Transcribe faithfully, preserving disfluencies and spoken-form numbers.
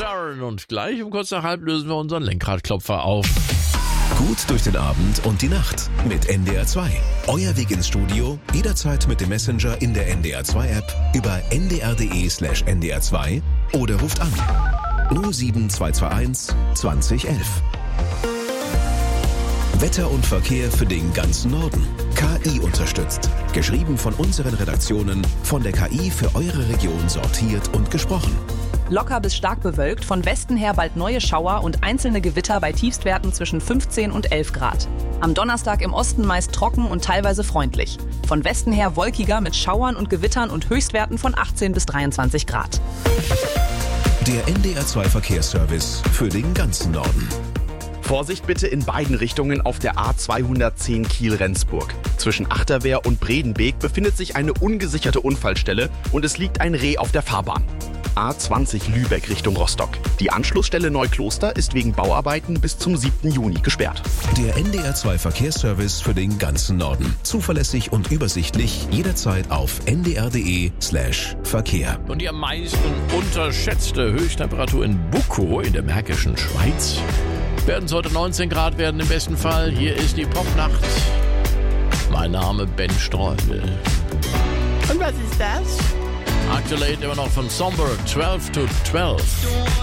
Sharon. Und gleich um kurz nach halb lösen wir unseren Lenkradklopfer auf. Gut durch den Abend und die Nacht mit N D R zwei. Euer Weg ins Studio, jederzeit mit dem Messenger in der N D R zwei App über n d r punkt d e slash n d r zwei oder ruft an null sieben zwei zwei eins zwanzig elf. Wetter und Verkehr für den ganzen Norden. K I unterstützt. Geschrieben von unseren Redaktionen, von der K I für eure Region sortiert und gesprochen. Locker bis stark bewölkt, von Westen her bald neue Schauer und einzelne Gewitter bei Tiefstwerten zwischen fünfzehn und elf Grad. Am Donnerstag im Osten meist trocken und teilweise freundlich. Von Westen her wolkiger mit Schauern und Gewittern und Höchstwerten von achtzehn bis dreiundzwanzig Grad. Der N D R zwei Verkehrsservice für den ganzen Norden. Vorsicht bitte in beiden Richtungen auf der A zweihundertzehn Kiel-Rendsburg. Zwischen Achterwehr und Bredenbeek befindet sich eine ungesicherte Unfallstelle und es liegt ein Reh auf der Fahrbahn. A zwanzig Lübeck Richtung Rostock. Die Anschlussstelle Neukloster ist wegen Bauarbeiten bis zum siebten Juni gesperrt. Der N D R zwei Verkehrsservice für den ganzen Norden. Zuverlässig und übersichtlich, jederzeit auf n d r punkt d e slash Verkehr. Und die am meisten unterschätzte Höchsttemperatur in Bukow in der Märkischen Schweiz werden es heute neunzehn Grad werden im besten Fall. Hier ist die Popnacht. Mein Name Ben Streubel. Und was ist das? Aktuell immer noch von Somber zwölf to zwölf.